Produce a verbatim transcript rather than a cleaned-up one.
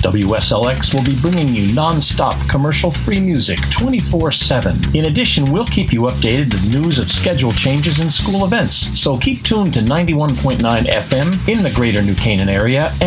W S L X will be bringing you non-stop commercial-free music twenty-four seven. In addition, we'll keep you updated with news of schedule changes and school events, so keep tuned to ninety-one point nine F M in the greater New Canaan area